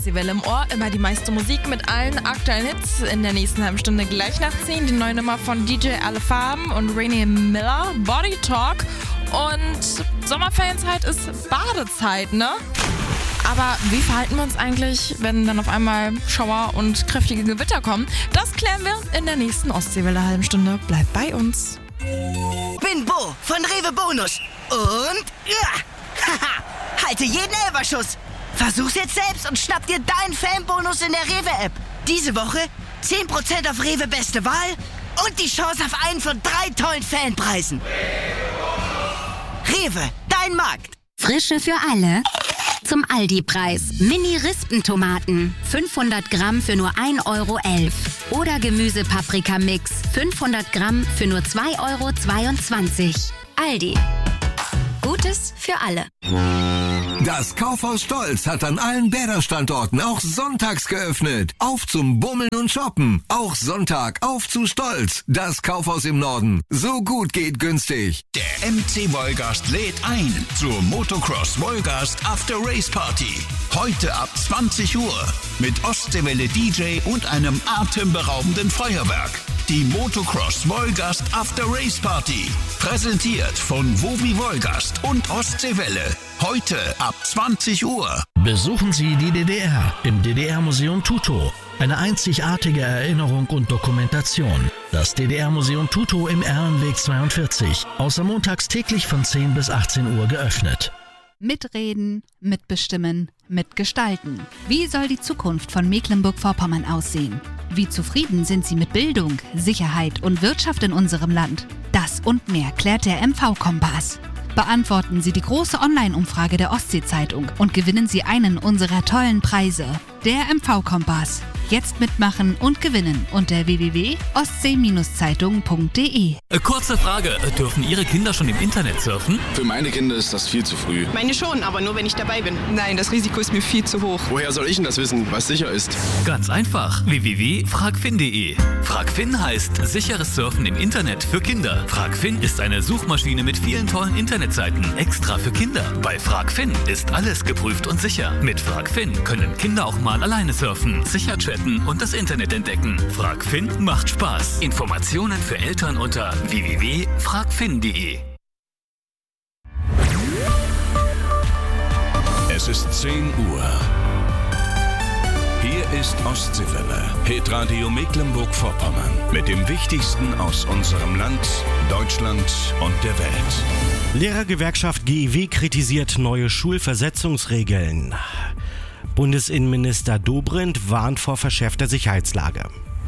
Die Welle im Ohr, immer die meiste Musik mit allen aktuellen Hits. In der nächsten halben Stunde gleich nach 10 die neue Nummer von DJ Alle Farben und Rainy Miller, Body Talk. Und Sommerferienzeit ist Badezeit, ne? Aber wie verhalten wir uns eigentlich, wenn dann auf einmal Schauer und kräftige Gewitter kommen? Das klären wir in der nächsten Ostseewelle halben Stunde. Bleibt bei uns. Bin Bo von Rewe Bonus. Und haha, halte jeden Elferschuss. Versuch's jetzt selbst und schnapp dir deinen Fanbonus in der Rewe-App. Diese Woche 10% auf Rewe Beste Wahl und die Chance auf einen von 3 tollen Fanpreisen. Rewe, dein Markt. Frische für alle. Zum Aldi-Preis. Mini-Rispentomaten. 500 Gramm für nur 1,11 Euro. Oder Gemüse-Paprika-Mix. 500 Gramm für nur 2,22 Euro. Aldi. Gutes für alle. Das Kaufhaus Stolz hat an allen Bäder-Standorten auch sonntags geöffnet. Auf zum Bummeln und Shoppen. Auch Sonntag auf zu Stolz. Das Kaufhaus im Norden. So gut geht günstig. Der MC Wolgast lädt ein zur Motocross Wolgast After Race Party. Heute ab 20 Uhr mit Ostseewelle DJ und einem atemberaubenden Feuerwerk. Die Motocross Wolgast After Race Party. Präsentiert von Wowi Wolgast und Ostseewelle. Heute ab 20 Uhr. Besuchen Sie die DDR im DDR-Museum Tutow. Eine einzigartige Erinnerung und Dokumentation. Das DDR-Museum Tutow im Ehrenweg 42. Außer montags täglich von 10 bis 18 Uhr geöffnet. Mitreden, mitbestimmen, mitgestalten. Wie soll die Zukunft von Mecklenburg-Vorpommern aussehen? Wie zufrieden sind Sie mit Bildung, Sicherheit und Wirtschaft in unserem Land? Das und mehr klärt der MV-Kompass. Beantworten Sie die große Online-Umfrage der Ostsee-Zeitung und gewinnen Sie einen unserer tollen Preise. Der MV-Kompass. Jetzt mitmachen und gewinnen unter www.ostsee-zeitung.de. Kurze Frage, dürfen Ihre Kinder schon im Internet surfen? Für meine Kinder ist das viel zu früh. Meine schon, aber nur wenn ich dabei bin. Nein, das Risiko ist mir viel zu hoch. Woher soll ich denn das wissen, was sicher ist? Ganz einfach, www.fragfin.de. Fragfin heißt sicheres Surfen im Internet für Kinder. Fragfin ist eine Suchmaschine mit vielen tollen Internetseiten, extra für Kinder. Bei Fragfin ist alles geprüft und sicher. Mit Fragfin können Kinder auch mal alleine surfen, sicher chatten und das Internet entdecken. Fragfin macht Spaß. Informationen für Eltern unter www.fragfin.de. Es ist 10 Uhr. Hier ist Ostseewelle, Hitradio Mecklenburg-Vorpommern. Mit dem Wichtigsten aus unserem Land, Deutschland und der Welt. Lehrergewerkschaft GEW kritisiert neue Schulversetzungsregeln. Bundesinnenminister Dobrindt warnt vor verschärfter Sicherheitslage.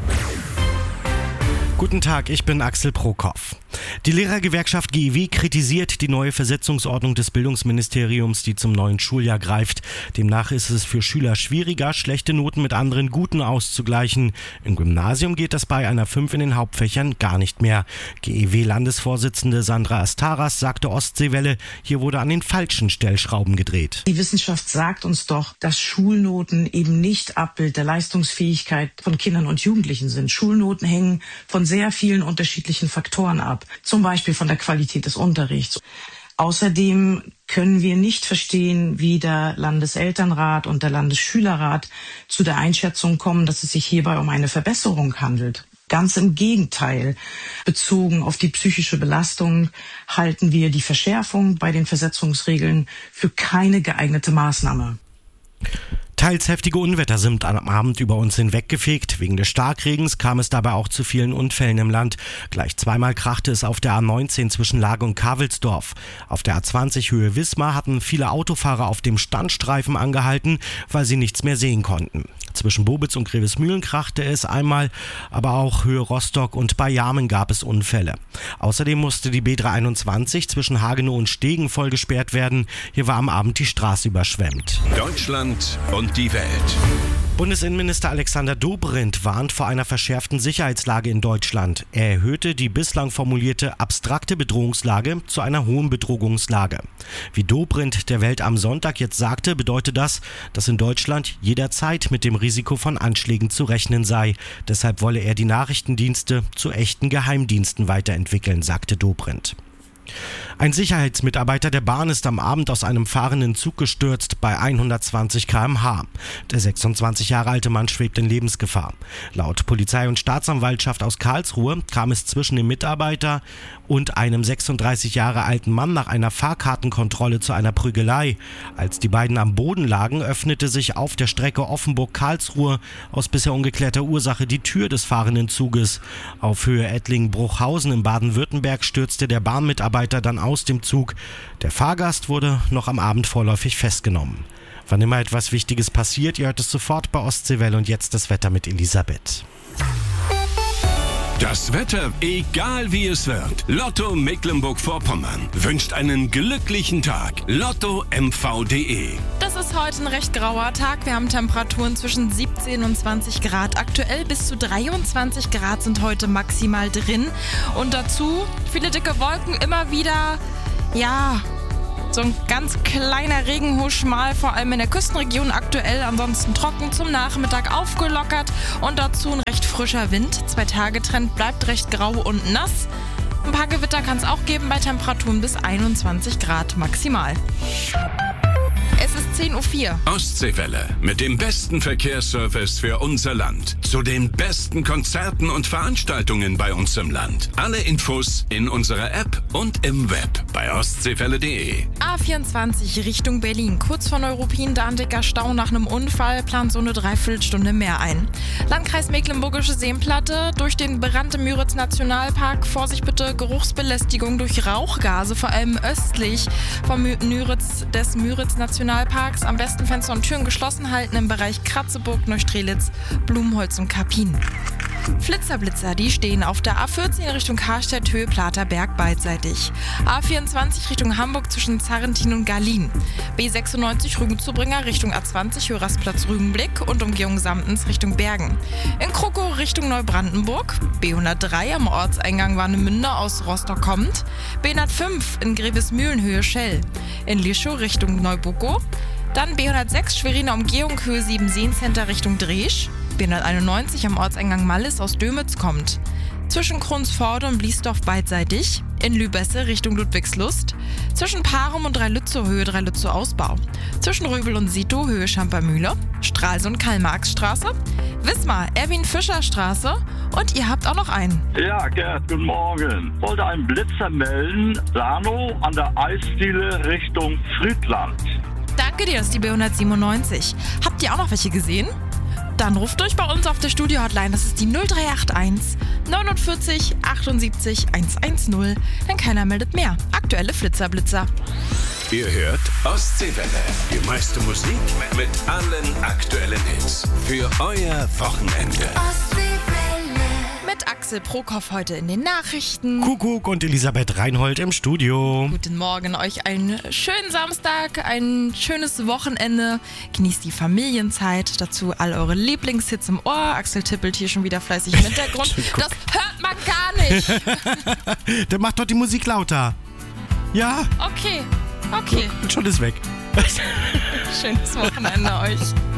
Guten Tag, ich bin Axel Prokop. Die Lehrergewerkschaft GEW kritisiert die neue Versetzungsordnung des Bildungsministeriums, die zum neuen Schuljahr greift. Demnach ist es für Schüler schwieriger, schlechte Noten mit anderen guten auszugleichen. Im Gymnasium geht das bei einer 5 in den Hauptfächern gar nicht mehr. GEW-Landesvorsitzende Sandra Astaras sagte Ostseewelle, hier wurde an den falschen Stellschrauben gedreht. Die Wissenschaft sagt uns doch, dass Schulnoten eben nicht Abbild der Leistungsfähigkeit von Kindern und Jugendlichen sind. Schulnoten hängen von sehr vielen unterschiedlichen Faktoren ab. Zum Beispiel von der Qualität des Unterrichts. Außerdem können wir nicht verstehen, wie der Landeselternrat und der Landesschülerrat zu der Einschätzung kommen, dass es sich hierbei um eine Verbesserung handelt. Ganz im Gegenteil. Bezogen auf die psychische Belastung halten wir die Verschärfung bei den Versetzungsregeln für keine geeignete Maßnahme. Teils heftige Unwetter sind am Abend über uns hinweggefegt. Wegen des Starkregens kam es dabei auch zu vielen Unfällen im Land. Gleich zweimal krachte es auf der A19 zwischen Lage und Kavelsdorf. Auf der A20 Höhe Wismar hatten viele Autofahrer auf dem Standstreifen angehalten, weil sie nichts mehr sehen konnten. Zwischen Bobitz und Grevesmühlen krachte es einmal, aber auch Höhe Rostock und bei Jarmen gab es Unfälle. Außerdem musste die B321 zwischen Hagenow und Stegen voll gesperrt werden. Hier war am Abend die Straße überschwemmt. Deutschland und die Welt. Bundesinnenminister Alexander Dobrindt warnt vor einer verschärften Sicherheitslage in Deutschland. Er erhöhte die bislang formulierte abstrakte Bedrohungslage zu einer hohen Bedrohungslage. Wie Dobrindt der Welt am Sonntag jetzt sagte, bedeutet das, dass in Deutschland jederzeit mit dem Risiko von Anschlägen zu rechnen sei. Deshalb wolle er die Nachrichtendienste zu echten Geheimdiensten weiterentwickeln, sagte Dobrindt. Ein Sicherheitsmitarbeiter der Bahn ist am Abend aus einem fahrenden Zug gestürzt bei 120 km/h. Der 26 Jahre alte Mann schwebt in Lebensgefahr. Laut Polizei und Staatsanwaltschaft aus Karlsruhe kam es zwischen dem Mitarbeiter und einem 36 Jahre alten Mann nach einer Fahrkartenkontrolle zu einer Prügelei. Als die beiden am Boden lagen, öffnete sich auf der Strecke Offenburg-Karlsruhe aus bisher ungeklärter Ursache die Tür des fahrenden Zuges. Auf Höhe Ettlingen-Bruchhausen in Baden-Württemberg stürzte der Bahnmitarbeiter dann aus dem Zug. Der Fahrgast wurde noch am Abend vorläufig festgenommen. Wann immer etwas Wichtiges passiert, ihr hört es sofort bei Ostseewelle. Und jetzt das Wetter mit Elisabeth. Das Wetter, egal wie es wird. Lotto Mecklenburg-Vorpommern wünscht einen glücklichen Tag. LottoMV.de. Das ist heute ein recht grauer Tag. Wir haben Temperaturen zwischen 17 und 20 Grad. Aktuell bis zu 23 Grad sind heute maximal drin. Und dazu viele dicke Wolken, immer wieder, so ein ganz kleiner Regenhusch mal, vor allem in der Küstenregion aktuell, ansonsten trocken, zum Nachmittag aufgelockert und dazu ein recht frischer Wind. 2-Tage-Trend bleibt recht grau und nass. Ein paar Gewitter kann es auch geben bei Temperaturen bis 21 Grad maximal. Es ist 10:04 Uhr. Ostseewelle mit dem besten Verkehrsservice für unser Land. Zu den besten Konzerten und Veranstaltungen bei uns im Land. Alle Infos in unserer App und im Web bei ostseewelle.de. A24 Richtung Berlin. Kurz vor Neuruppin, da ein dicker Stau nach einem Unfall, plant so eine Dreiviertelstunde mehr ein. Landkreis Mecklenburgische Seenplatte, durch den Brand im Müritz-Nationalpark. Vorsicht bitte, Geruchsbelästigung durch Rauchgase, vor allem östlich vom des Müritz-Nationalparks. Am besten Fenster und Türen geschlossen halten im Bereich Kratzeburg, Neustrelitz, Blumenholz und Kapin. Flitzer-Blitzer, die stehen auf der A14 Richtung Karstedt, Höhe Platerberg beidseitig. A24 Richtung Hamburg zwischen Zarrentin und Garlin. B96 Rügenzubringer Richtung A20 Hörersplatz Rügenblick und Umgehung Samtens Richtung Bergen. In Krokau Richtung Neubrandenburg. B103 am Ortseingang Warnemünde aus Rostock kommt. B105 in Grevesmühlen Höhe Schell. In Lischow Richtung Neubuckow. Dann B106 Schweriner Umgehung Höhe 7 Seencenter Richtung Dresch. B191 am Ortseingang Mallis aus Dömitz kommt. Zwischen Kronsforde und Bliesdorf beidseitig. In Lübesse Richtung Ludwigslust. Zwischen Parum und Dreilützow Höhe Dreilützow Ausbau. Zwischen Röbel und Sito Höhe Schampermühle. Stralsund Karl-Marx-Straße. Wismar Erwin-Fischer-Straße. Und ihr habt auch noch einen. Ja, Gerd, guten Morgen. Wollte einen Blitzer melden. Sano an der Eisdiele Richtung Friedland. Danke dir, das ist die B197. Habt ihr auch noch welche gesehen? Dann ruft durch bei uns auf der Studio-Hotline, das ist die 0381 49 78 110. Denn keiner meldet mehr. Aktuelle Flitzer-Blitzer. Ihr hört Ostseewelle. Die meiste Musik mit allen aktuellen Hits. Für euer Wochenende. Mit Axel Prokop heute in den Nachrichten. Kuckuck und Elisabeth Reinhold im Studio. Guten Morgen, euch einen schönen Samstag, ein schönes Wochenende. Genießt die Familienzeit, dazu all eure Lieblingshits im Ohr. Axel tippelt hier schon wieder fleißig im Hintergrund. Das hört man gar nicht. Der macht doch die Musik lauter. Ja. Okay. Und schon ist weg. Schönes Wochenende euch.